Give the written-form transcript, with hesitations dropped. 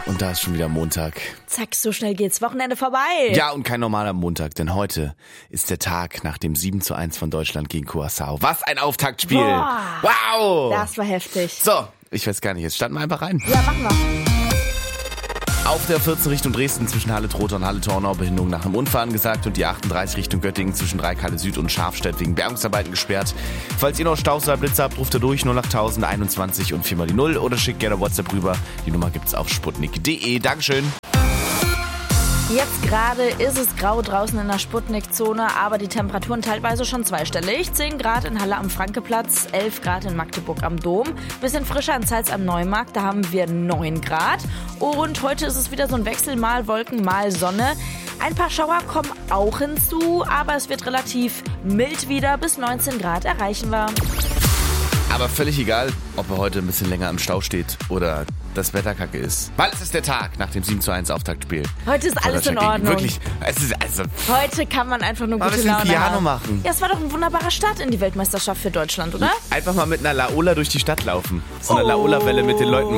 Und da ist schon wieder Montag. Zack, so schnell geht's. Wochenende vorbei. Ja, und kein normaler Montag, denn heute ist der Tag nach dem 7:1 von Deutschland gegen Curaçao. Was ein Auftaktspiel. Boah. Wow. Das war heftig. So, ich weiß gar nicht, jetzt starten wir einfach rein. Ja, machen wir. Auf der 14 Richtung Dresden zwischen Halle-Trotha und Halle-Tornau Behinderung nach einem Unfall angesagt und die 38 Richtung Göttingen zwischen Dreieck-Halle Süd und Scharfstedt wegen Bergungsarbeiten gesperrt. Falls ihr noch Staus oder Blitze habt, ruft ihr durch 08000 21 und 4 mal die 0 oder schickt gerne WhatsApp rüber. Die Nummer gibt's auf sputnik.de. Dankeschön. Jetzt gerade ist es grau draußen in der Sputnik-Zone, aber die Temperaturen teilweise schon zweistellig. 10 Grad in Halle am Frankeplatz, 11 Grad in Magdeburg am Dom. Bisschen frischer in Zeitz am Neumarkt, da haben wir 9 Grad. Und heute ist es wieder so ein Wechsel, mal Wolken, mal Sonne. Ein paar Schauer kommen auch hinzu, aber es wird relativ mild wieder. Bis 19 Grad erreichen wir. Aber völlig egal, ob er heute ein bisschen länger im Stau steht oder das Wetter kacke ist. Weil es ist der Tag nach dem 7:1 Auftaktspiel. Heute ist alles in Ordnung. Wirklich, es ist also... Heute kann man einfach nur gute Laune Piano haben. machen. Ja, es war doch ein wunderbarer Start in die Weltmeisterschaft für Deutschland, oder? Einfach mal mit einer Laola durch die Stadt laufen. So eine Laola-Welle mit den Leuten